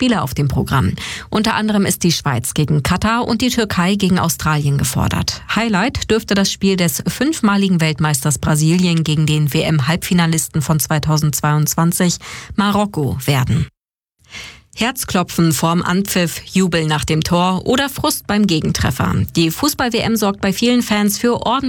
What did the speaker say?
Spiele auf dem Programm. Unter anderem ist die Schweiz gegen Katar und die Türkei gegen Australien gefordert. Highlight dürfte das Spiel des 5-maligen Weltmeisters Brasilien gegen den WM-Halbfinalisten von 2022 Marokko werden. Herzklopfen vorm Anpfiff, Jubel nach dem Tor oder Frust beim Gegentreffer. Die Fußball-WM sorgt bei vielen Fans für ordentlich